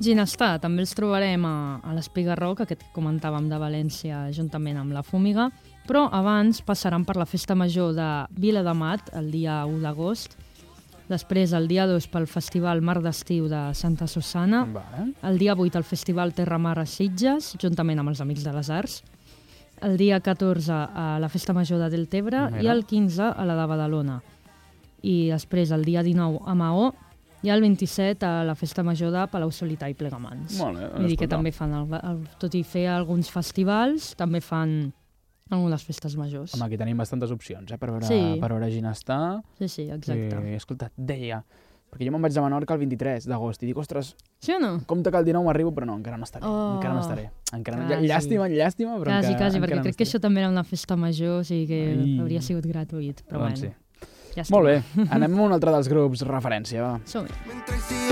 Ginestar, també els trobarem a l'Espiga Rock, aquest que comentàvem de València, juntament amb la Fúmiga, però abans passaran per la Festa Major de Viladamat, el dia 1 d'agost, després el dia 2 pel Festival Mar d'Estiu de Santa Susanna, el dia 8 el Festival Terra Mar a Sitges, juntament amb els Amics de les Arts, el dia 14 a la Festa Major de Deltebre i el 15 a la de Badalona. I després el dia 19 a Maó, i el 27 a la Festa Major de Palau-solità i Plegamans. Molt bé. Vull dir que també fan, tot i fer alguns festivals, també fan algunes festes majors. Home, aquí tenim bastantes opcions, per veure Ginestar. Sí, exacte. I, escolta, deia, perquè jo me'n vaig de Menorca el 23 d'agost i dic, ostres, sí o no? compte que el 19 m'arribo, però no, encara no estaré. Encara no estaré. Llàstima, però quasi, encara perquè no crec que això també era una festa major, o sigui que hauria sigut gratuït, però doncs bueno. Sí. Molt bé, anem a un altre dels grups referència, va. Som-hi.